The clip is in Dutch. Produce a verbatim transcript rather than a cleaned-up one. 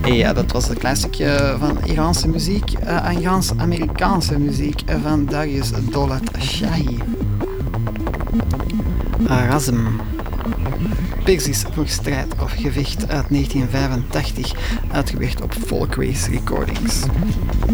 Ja, dat was een klein stukje van Iraanse muziek, uh, Iraans-Amerikaanse muziek van Darius Dolat Shahi. Razm. Persisch voor strijd of gevecht uit negentien vijfentachtig, uitgebracht op Folk Race Recordings.